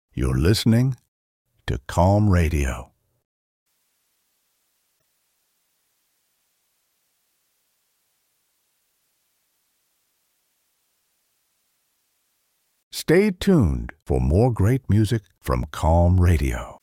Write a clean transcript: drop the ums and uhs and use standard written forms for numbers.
You're listening to Calm Radio. Stay tuned for more great music from Calm Radio.